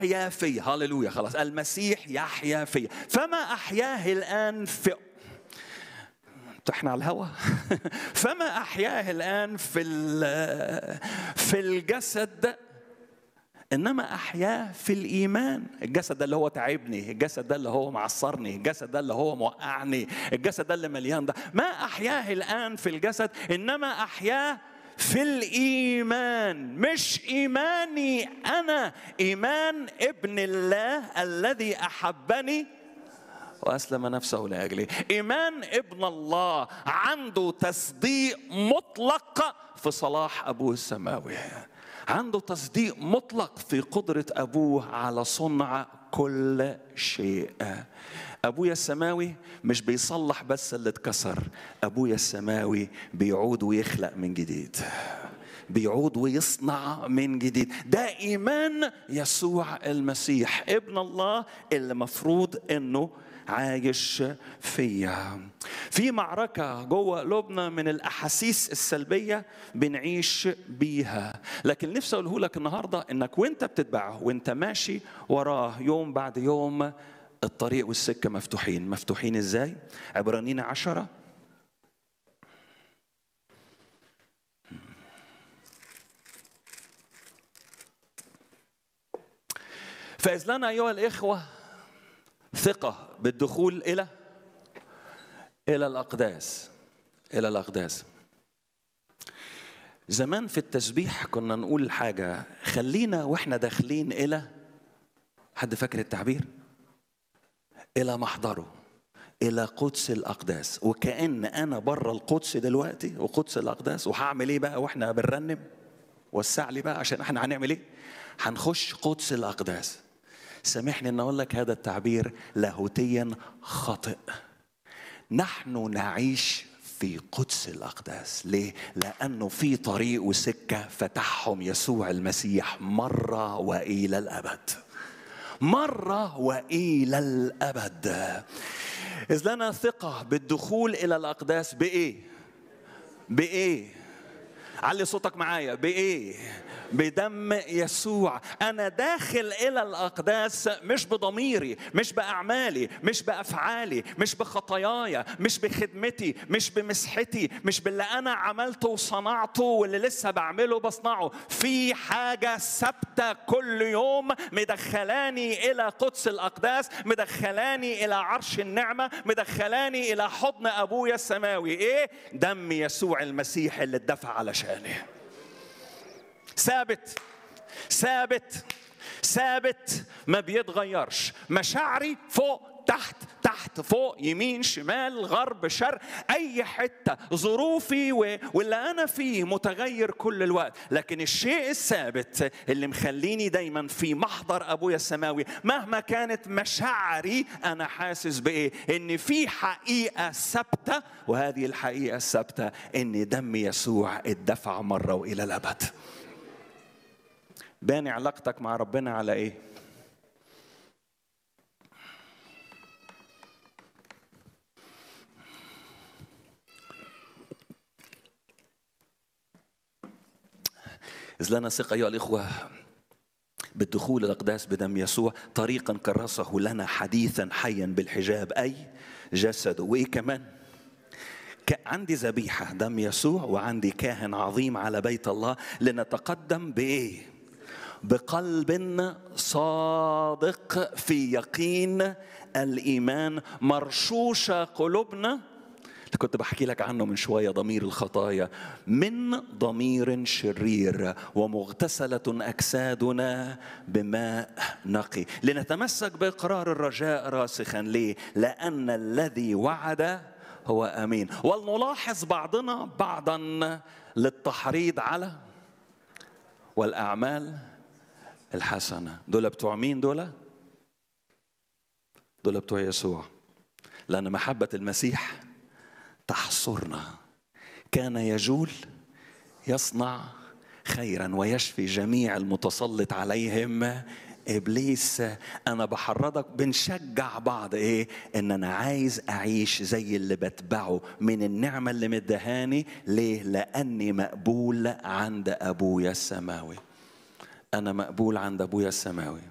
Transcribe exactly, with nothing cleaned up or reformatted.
يحيا في، هاللويا، خلاص المسيح يحيا في. فما أحياه الآن في، احنا على الهوا. فما أحياه الآن في في الجسد، إنما أحياه في الإيمان. الجسد ده اللي هو تعبني، الجسد ده اللي هو معصرني، الجسد ده اللي هو موقعني، الجسد ده اللي مليان ده. ما أحياه الآن في الجسد، إنما أحياه في الإيمان. مش إيماني أنا، إيمان ابن الله الذي أحبني وأسلم نفسه لأجلي. إيمان ابن الله عنده تصديق مطلق في صلاح أبوه السماوي، عنده تصديق مطلق في قدرة أبوه على صنع كل شيء. أبويا السماوي مش بيصلح بس اللي اتكسر، أبويا السماوي بيعود ويخلق من جديد، بيعود ويصنع من جديد. ده إيمان يسوع المسيح ابن الله اللي مفروض إنه عايش فيا. في معركة جوه قلوبنا من الأحاسيس السلبية بنعيش بيها، لكن نفسي أقوله لك النهاردة إنك وإنت بتتبعه وإنت ماشي وراه يوم بعد يوم، الطريق والسكة مفتوحين. مفتوحين إزاي؟ عبرانيين عشرة فإذ لنا أيها الإخوة ثقة بالدخول إلى إلى الأقداس. إلى الأقداس. زمان في التسبيح كنا نقول حاجة، خلينا وإحنا داخلين إلى، حد فاكر التعبير؟ إلى محضره، إلى قدس الأقداس. وكأن أنا بره القدس دلوقتي وقدس الأقداس، وهعمل إيه بقى وإحنا بنرنم؟ وسع لي بقى عشان إحنا هنعمل إيه؟ هنخش قدس الأقداس. سامحني أن أقول لك هذا التعبير لاهوتيا خاطئ. نحن نعيش في قدس الأقداس. ليه؟ لأنه في طريق وسكة فتحهم يسوع المسيح مرة وإلى الأبد، مرة وإلى الأبد. إذ لنا ثقة بالدخول إلى الأقداس. بإيه؟ بإيه؟ علي صوتك معايا. بإيه؟ بدم يسوع. أنا داخل إلى الأقداس مش بضميري، مش بأعمالي، مش بأفعالي، مش بخطاياي، مش بخدمتي، مش بمسحتي، مش باللي أنا عملته وصنعته واللي لسه بعمله بصنعه. في حاجة ثابتة كل يوم مدخلاني إلى قدس الأقداس، مدخلاني إلى عرش النعمة، مدخلاني إلى حضن أبويا السماوي. إيه؟ دم يسوع المسيح اللي اتدفع علشانه. ثابت ثابت ثابت، ما بيتغيرش. مشاعري فوق تحت تحت فوق يمين شمال غرب شرق، أي حتة. ظروفي واللي أنا فيه متغير كل الوقت، لكن الشيء الثابت اللي مخليني دايما في محضر أبويا السماوي مهما كانت مشاعري، أنا حاسس بإيه؟ إن في حقيقة ثابتة، وهذه الحقيقة الثابتة إن دم يسوع اتدفع مرة وإلى الأبد. باني علاقتك مع ربنا على ايه؟ إذ لنا ثقة أيها الإخوة بالدخول الأقداس بدم يسوع، طريقا كرسه لنا حديثا حيا بالحجاب أي جسده. وإيه كمان؟ عندي ذبيحة دم يسوع، وعندي كاهن عظيم على بيت الله، لنتقدم بإيه؟ بقلب صادق في يقين الإيمان، مرشوشة قلوبنا اللي كنت بحكي لك عنه من شوية، ضمير الخطايا، من ضمير شرير، ومغتسلة أجسادنا بماء نقي، لنتمسك بإقرار الرجاء راسخا. ليه؟ لأن الذي وعد هو أمين. ولنلاحظ بعضنا بعضا للتحريض على والأعمال الحسنة. دول بتوع مين؟ دول دول بتوع يسوع. لأن محبة المسيح تحصرنا. كان يجول يصنع خيرا ويشفي جميع المتسلط عليهم إبليس. أنا بحرضك، بنشجع بعض إيه؟ إن أنا عايز أعيش زي اللي بتبعه من النعمة اللي مدهاني. ليه؟ لأني مقبول عند أبويا السماوي. أنا مقبول عند أبويا السماوي.